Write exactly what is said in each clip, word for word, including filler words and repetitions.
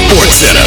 Sports Center.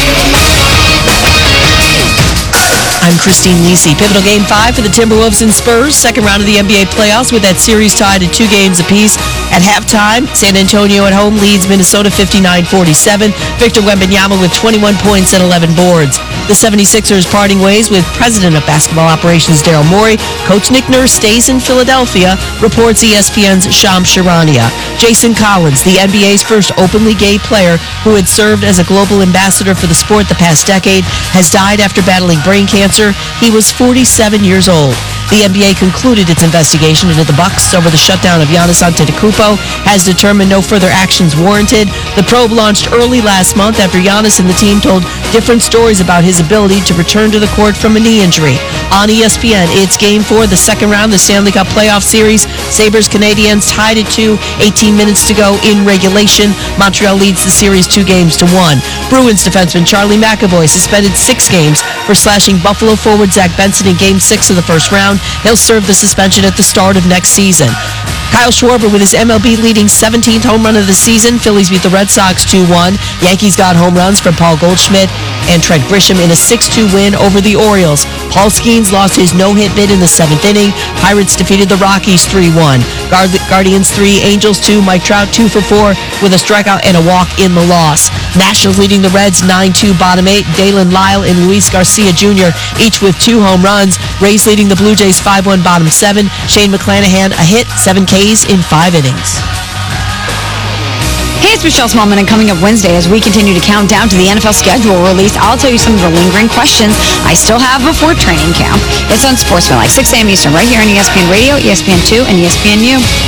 I'm Christine Lisi. Pivotal Game five for the Timberwolves and Spurs. Second round of the N B A playoffs with that series tied at two games apiece. At halftime, San Antonio at home leads Minnesota fifty-nine forty-seven. Victor Wembanyama with twenty-one points and eleven boards. The seventy-sixers parting ways with President of Basketball Operations Daryl Morey. Coach Nick Nurse stays in Philadelphia, reports E S P N's Shams Charania. Jason Collins, the N B A's first openly gay player who had served as a global ambassador for the sport the past decade, has died after battling brain cancer. He was forty-seven years old. The N B A concluded its investigation into the Bucks over the shutdown of Giannis Antetokounmpo, has determined no further actions warranted. The probe launched early last month after Giannis and the team told different stories about his ability to return to the court from a knee injury. On E S P N, it's Game four, the second round of the Stanley Cup playoff series. Sabres-Canadiens tied at two, eighteen minutes to go in regulation. Montreal leads the series two games to one. Bruins defenseman Charlie McAvoy suspended six games for slashing Buffalo forward Zach Benson in Game six of the first round. He'll serve the suspension at the start of next season. Kyle Schwarber with his M L B leading seventeenth home run of the season. Phillies beat the Red Sox two one. Yankees got home runs from Paul Goldschmidt and Trent Grisham in a six two win over the Orioles. Paul Skeens lost his no-hit bid in the seventh inning. Pirates defeated the Rockies three one. Guard- Guardians three, Angels two. Mike Trout two for four with a strikeout and a walk in the loss. Nationals leading the Reds nine two bottom eight. Dalen Lyle and Luis Garcia Junior each with two home runs. Rays leading the Blue Jays five one bottom seven. Shane McClanahan a hit, seven Ks in five innings. Hey, it's Michelle Smallman, and coming up Wednesday as we continue to count down to the N F L schedule release, I'll tell you some of the lingering questions I still have before training camp. It's on Sportsman Live, six a.m. Eastern, right here on E S P N Radio, E S P N two, and E S P N U.